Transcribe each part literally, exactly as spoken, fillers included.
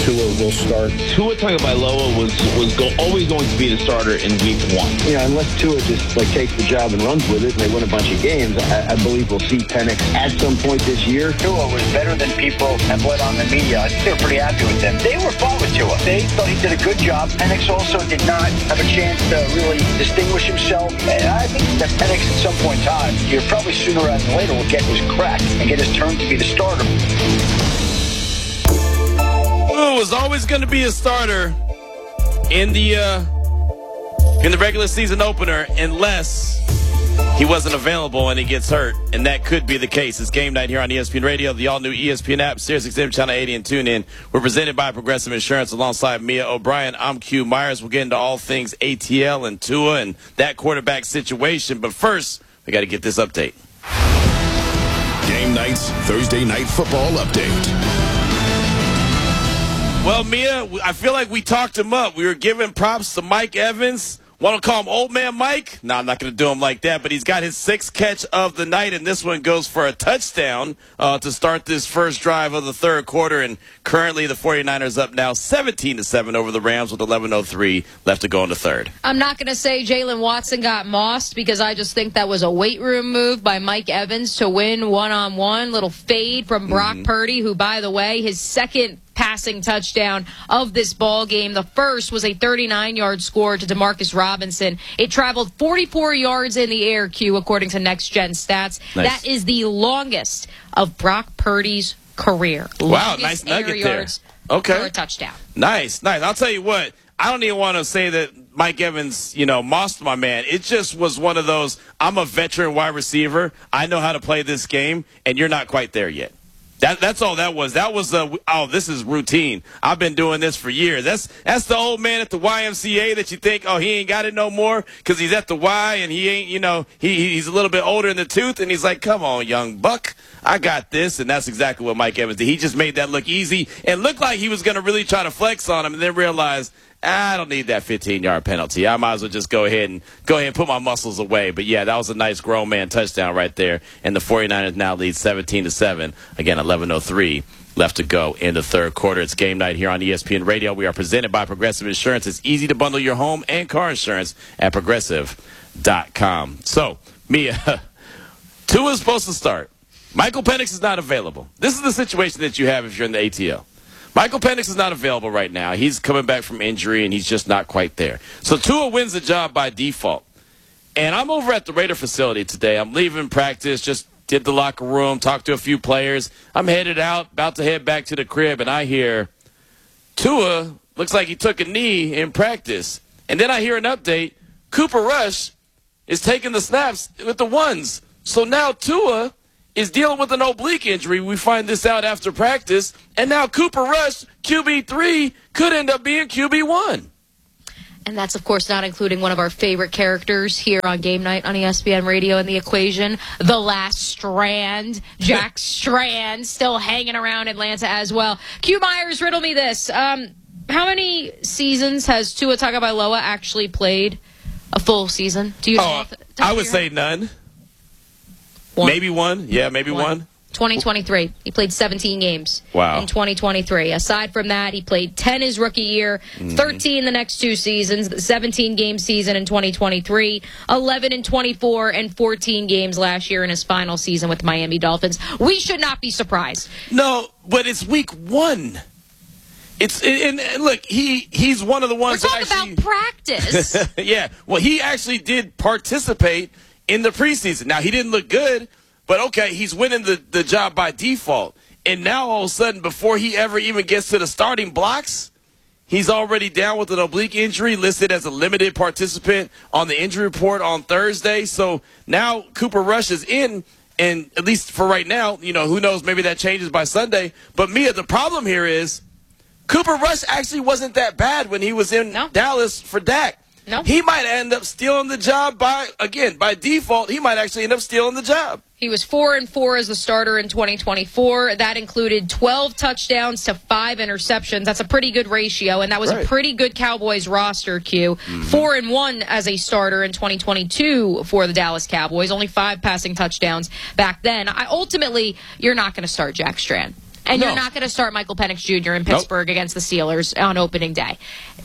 Tua will start. Tua Tagovailoa was was go, always going to be the starter in week one. You know, unless Tua just like takes the job and runs with it and they win a bunch of games, I, I believe we'll see Penix at some point this year. Tua was better than people have let on the media. I think they were pretty happy with him. They were fine with Tua. They thought he did a good job. Penix also did not have a chance to really distinguish himself. And I think that Penix at some point in time, you're probably sooner rather than later, will get his crack and get his turn to be the starter. Tua was always going to be a starter in the uh, in the regular season opener unless he wasn't available and he gets hurt, and that could be the case. It's game night here on E S P N Radio, the all-new E S P N app, Sirius X M Channel eighty, and TuneIn. We're presented by Progressive Insurance alongside Mia O'Brien. I'm Q Myers. We'll get into all things A T L and Tua and that quarterback situation, but first, we got to get this update. Game night's Thursday night football update. Well, Mia, I feel like we talked him up. We were giving props to Mike Evans. Want to call him Old Man Mike? No, I'm not going to do him like that, but he's got his sixth catch of the night, and this one goes for a touchdown uh, to start this first drive of the third quarter, and currently the 49ers up now seventeen to seven over the Rams with eleven oh three left to go in the third. I'm not going to say Jalen Watson got mossed because I just think that was a weight room move by Mike Evans to win one-on-one. Little fade from Brock mm-hmm. Purdy, who, by the way, his second passing touchdown of this ball game. The first was a thirty-nine-yard score to Demarcus Robinson. It traveled forty-four yards in the air, Q, according to Next Gen Stats. Nice. That is the longest of Brock Purdy's career. Wow, longest nice nugget air there. Yards okay. for a touchdown. Nice, nice. I'll tell you what, I don't even want to say that Mike Evans, you know, mossed my man. It just was one of those, I'm a veteran wide receiver. I know how to play this game, and you're not quite there yet. That, that's all that was. That was, uh, oh, this is routine. I've been doing this for years. That's that's the old man at the Y M C A that you think, oh, he ain't got it no more because he's at the Y and he ain't, you know, he he's a little bit older in the tooth. And he's like, come on, young buck, I got this. And that's exactly what Mike Evans did. He just made that look easy and looked like he was going to really try to flex on him and then realized, I don't need that fifteen-yard penalty. I might as well just go ahead and go ahead and put my muscles away. But, yeah, that was a nice grown man touchdown right there. And the 49ers now lead seventeen to seven. Again, eleven oh three left to go in the third quarter. It's game night here on E S P N Radio. We are presented by Progressive Insurance. It's easy to bundle your home and car insurance at progressive dot com. So, Mia, Tua is supposed to start. Michael Penix is not available. This is the situation that you have if you're in the A T L. Michael Penix is not available right now. He's coming back from injury, and he's just not quite there. So Tua wins the job by default. And I'm over at the Raider facility today. I'm leaving practice, just did the locker room, talked to a few players. I'm headed out, about to head back to the crib, and I hear Tua looks like he took a knee in practice. And then I hear an update. Cooper Rush is taking the snaps with the ones. So now Tua is dealing with an oblique injury. We find this out after practice. And now Cooper Rush, Q B three, could end up being Q B one. And that's, of course, not including one of our favorite characters here on Game Night on E S P N Radio in the equation, The Last Strand, Jack Strand, still hanging around Atlanta as well. Q Myers, riddle me this. Um, how many seasons has Tua Tagovailoa actually played a full season? Do you? Oh, I would say none. One. Maybe one. Yeah, maybe one. one. twenty twenty-three. He played seventeen games wow. in twenty twenty-three. Aside from that, he played ten his rookie year, mm-hmm. thirteen the next two seasons, the seventeen-game season in twenty twenty-three, eleven and twenty-four, and fourteen games last year in his final season with Miami Dolphins. We should not be surprised. No, but it's week one. It's and, and look, he he's one of the ones. We're talking actually, about practice. Yeah, well, he actually did participate in the preseason. Now, he didn't look good, but okay, he's winning the, the job by default. And now, all of a sudden, before he ever even gets to the starting blocks, he's already down with an oblique injury, listed as a limited participant on the injury report on Thursday. So now Cooper Rush is in, and at least for right now, you know, who knows, maybe that changes by Sunday. But, Mia, the problem here is Cooper Rush actually wasn't that bad when he was in no. Dallas for Dak. No. He might end up stealing the job by, again, by default, he might actually end up stealing the job. He was four and four as a starter in twenty twenty-four. That included twelve touchdowns to five interceptions. That's a pretty good ratio, and that was right. a pretty good Cowboys roster, Q. Mm-hmm. Four and one as a starter in twenty twenty-two for the Dallas Cowboys. Only five passing touchdowns back then. I, ultimately, you're not going to start Jack Strand. And No. you're not going to start Michael Penix Junior in Pittsburgh Nope. against the Steelers on opening day.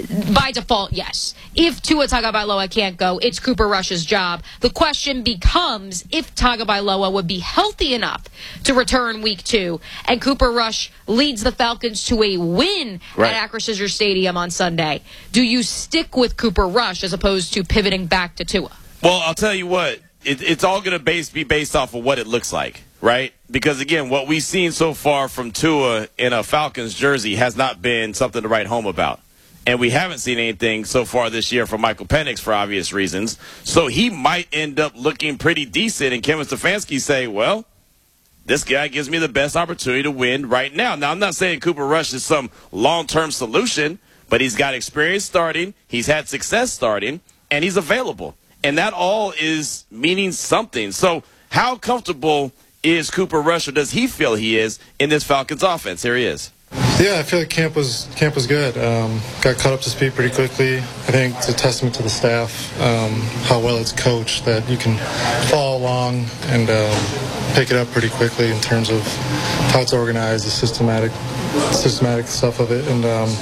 By default, yes. If Tua Tagovailoa can't go, it's Cooper Rush's job. The question becomes if Tagovailoa would be healthy enough to return week two, and Cooper Rush leads the Falcons to a win Right. at Acrisure Stadium on Sunday. Do you stick with Cooper Rush as opposed to pivoting back to Tua? Well, I'll tell you what. It, it's all going to base, be based off of what it looks like, right? Because, again, what we've seen so far from Tua in a Falcons jersey has not been something to write home about. And we haven't seen anything so far this year from Michael Penix for obvious reasons. So he might end up looking pretty decent. And Kevin Stefanski say, well, this guy gives me the best opportunity to win right now. Now, I'm not saying Cooper Rush is some long-term solution, but he's got experience starting, he's had success starting, and he's available. And that all is meaning something. So how comfortable is Cooper Rush, or does he feel he is, in this Falcons offense? Here he is. Yeah, I feel like camp was camp was good. Um, got caught up to speed pretty quickly. I think it's a testament to the staff, um, how well it's coached, that you can follow along and um, pick it up pretty quickly in terms of how it's organized, the systematic systematic stuff of it, and um,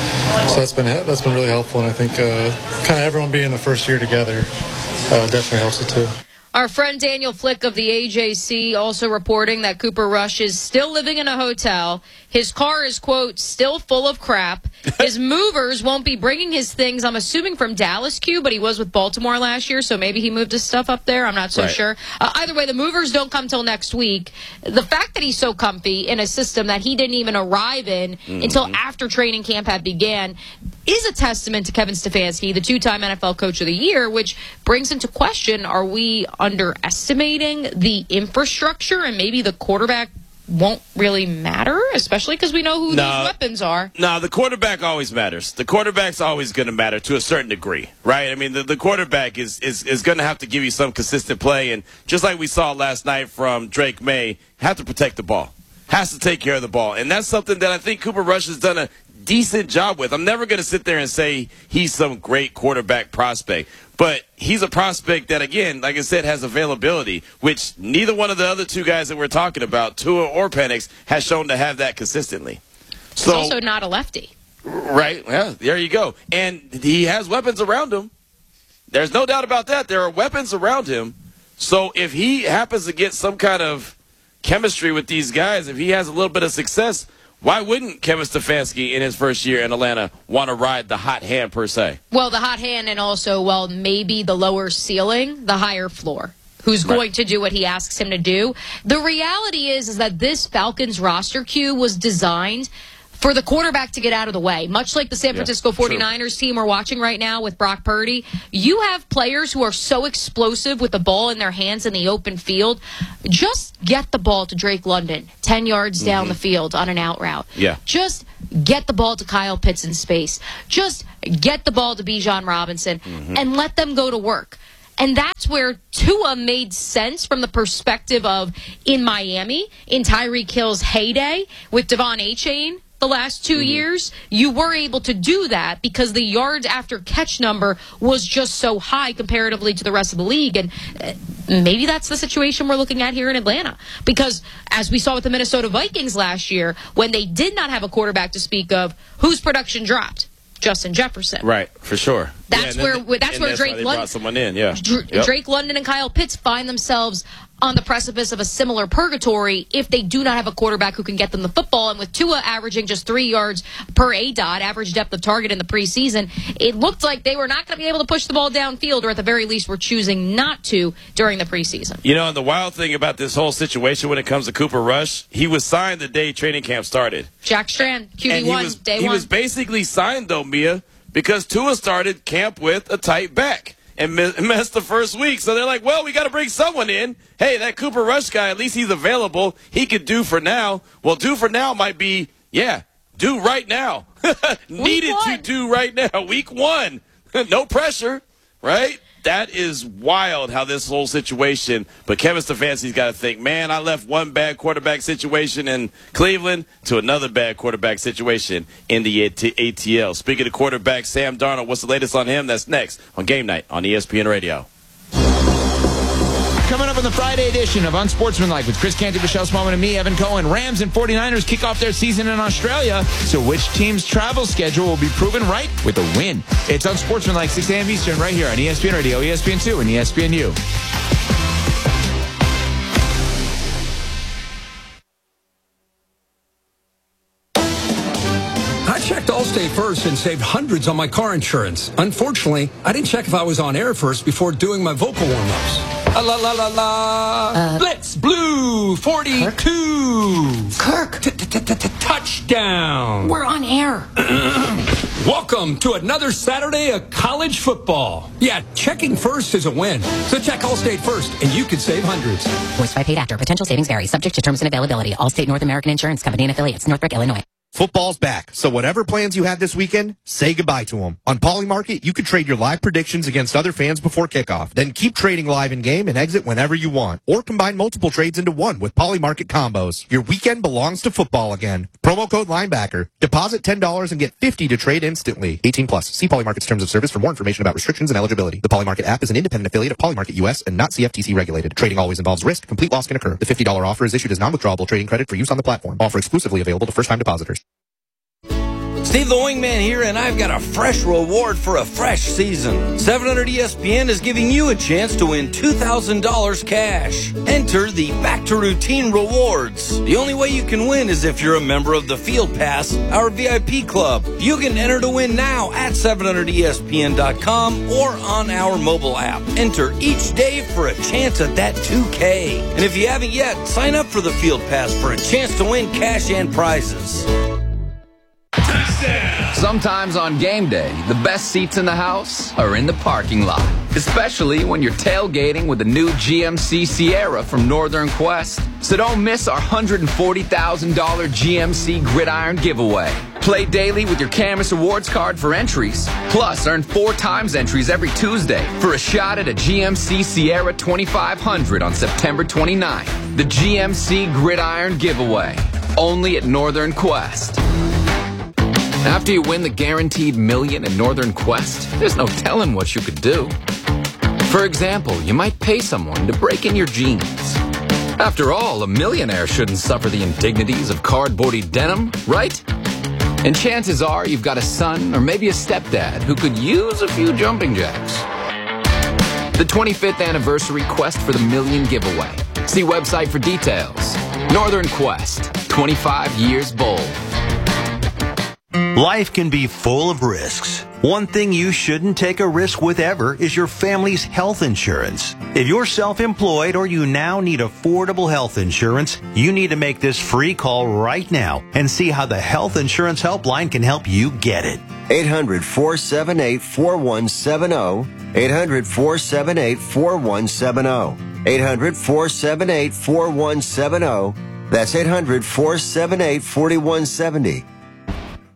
so that's been that's been really helpful. And I think uh, kind of everyone being the first year together uh, definitely helps it too. Our friend Daniel Flick of the A J C also reporting that Cooper Rush is still living in a hotel. His car is, quote, still full of crap. His movers won't be bringing his things, I'm assuming, from Dallas, Q, but he was with Baltimore last year, so maybe he moved his stuff up there. I'm not so Right. sure. Uh, either way, the movers don't come till next week. The fact that he's so comfy in a system that he didn't even arrive in mm-hmm. until after training camp had began is a testament to Kevin Stefanski, the two-time N F L Coach of the Year, which brings into question, are we underestimating the infrastructure and maybe the quarterback won't really matter, especially because we know who No. those weapons are? No, the quarterback always matters. The quarterback's always going to matter to a certain degree, right? I mean, the, the quarterback is, is, is going to have to give you some consistent play. And just like we saw last night from Drake May, have to protect the ball. Has to take care of the ball. And that's something that I think Cooper Rush has done a decent job with. I'm never going to sit there and say he's some great quarterback prospect. But he's a prospect that, again, like I said, has availability, which neither one of the other two guys that we're talking about, Tua or Penix, has shown to have that consistently. So, He's also not a lefty. Right. Yeah, there you go. And he has weapons around him. There's no doubt about that. There are weapons around him. So if he happens to get some kind of chemistry with these guys, if he has a little bit of success, why wouldn't Kevin Stefanski in his first year in Atlanta want to ride the hot hand per se? Well, the hot hand, and also, well, maybe the lower ceiling, the higher floor. Who's Right. going to do what he asks him to do. The reality is, is that this Falcons roster, Q, was designed for the quarterback to get out of the way. Much like the San Francisco Yeah, forty-niners team we're watching right now with Brock Purdy. You have players who are so explosive with the ball in their hands in the open field. Just get the ball to Drake London ten yards down mm-hmm. the field on an out route. Yeah. Just get the ball to Kyle Pitts in space. Just get the ball to Bijan Robinson mm-hmm. and let them go to work. And that's where Tua made sense from the perspective of in Miami, in Tyreek Hill's heyday with Devon Achane. The last two mm-hmm. years, you were able to do that because the yards after catch number was just so high comparatively to the rest of the league. And uh, maybe that's the situation we're looking at here in Atlanta. Because as we saw with the Minnesota Vikings last year, when they did not have a quarterback to speak of, whose production dropped? Justin Jefferson. Right, for sure. That's yeah, where then, that's where that's Drake why they London brought someone in, yeah. Dr- yep. Drake London and Kyle Pitts find themselves on the precipice of a similar purgatory if they do not have a quarterback who can get them the football. And with Tua averaging just three yards per A D O T, average depth of target in the preseason, it looked like they were not going to be able to push the ball downfield, or at the very least were choosing not to during the preseason. You know, and the wild thing about this whole situation when it comes to Cooper Rush, he was signed the day training camp started. Jack Strand, Q B one, and he was, day he one. was basically signed, though, Mia, because Tua started camp with a tight back and missed the first week. So they're like, well, we got to bring someone in. Hey, that Cooper Rush guy, at least he's available. He could do for now. Well, do for now might be, yeah, do right now. Needed to do right now. Week one. No pressure, right? That is wild how this whole situation, but Kevin Stefanski's got to think, man, I left one bad quarterback situation in Cleveland to another bad quarterback situation in the A T L. Speaking of quarterback, Sam Darnold, what's the latest on him? That's next on Game Night on E S P N Radio. Coming up on the Friday edition of Unsportsmanlike with Chris Canty, Michelle Smallman, and me, Evan Cohen. Rams and forty-niners kick off their season in Australia. So which team's travel schedule will be proven right with a win? It's Unsportsmanlike, six a.m. Eastern, right here on E S P N Radio, E S P N two, and E S P N U. I checked Allstate first and saved hundreds on my car insurance. Unfortunately, I didn't check if I was on air first before doing my vocal warm-ups. La la la la la. Uh, Blitz Blue forty-two. Kirk. Touchdown. We're on air. Welcome to another Saturday of college football. Yeah, checking first is a win. So check Allstate first, and you could save hundreds. Voiced by paid actor. Potential savings vary. Subject to terms and availability. Allstate North American Insurance Company and affiliates. Northbrook, Illinois. Football's back, so whatever plans you had this weekend, say goodbye to them. On Polymarket, you can trade your live predictions against other fans before kickoff. Then keep trading live in-game and exit whenever you want. Or combine multiple trades into one with Polymarket combos. Your weekend belongs to football again. Promo code Linebacker. Deposit ten dollars and get fifty dollars to trade instantly. eighteen plus. See Polymarket's terms of service for more information about restrictions and eligibility. The Polymarket app is an independent affiliate of Polymarket U S and not C F T C regulated. Trading always involves risk. Complete loss can occur. The fifty dollars offer is issued as non-withdrawable trading credit for use on the platform. Offer exclusively available to first-time depositors. Steve the Wingman here, and I've got a fresh reward for a fresh season. seven hundred E S P N is giving you a chance to win two thousand dollars cash. Enter the Back to Routine Rewards. The only way you can win is if you're a member of the Field Pass, our V I P club. You can enter to win now at seven hundred E S P N dot com or on our mobile app. Enter each day for a chance at that two K. And if you haven't yet, sign up for the Field Pass for a chance to win cash and prizes. Sometimes on game day, the best seats in the house are in the parking lot. Especially when you're tailgating with the new G M C Sierra from Northern Quest. So don't miss our one hundred forty thousand dollars G M C Gridiron giveaway. Play daily with your Camus Awards card for entries. Plus, earn four times entries every Tuesday for a shot at a G M C Sierra twenty-five hundred on September twenty-ninth. The G M C Gridiron giveaway. Only at Northern Quest. After you win the guaranteed million in Northern Quest, there's no telling what you could do. For example, you might pay someone to break in your jeans. After all, a millionaire shouldn't suffer the indignities of cardboardy denim, right? And chances are you've got a son or maybe a stepdad who could use a few jumping jacks. The twenty-fifth anniversary Quest for the Million giveaway. See website for details. Northern Quest, twenty-five years bold. Life can be full of risks. One thing you shouldn't take a risk with ever is your family's health insurance. If you're self-employed or you now need affordable health insurance, you need to make this free call right now and see how the Health Insurance Helpline can help you get it. eight hundred, four seven eight, four one seven zero. eight hundred, four seven eight, four one seven zero. eight hundred, four seven eight, four one seven zero. That's eight hundred, four seven eight, four one seven zero.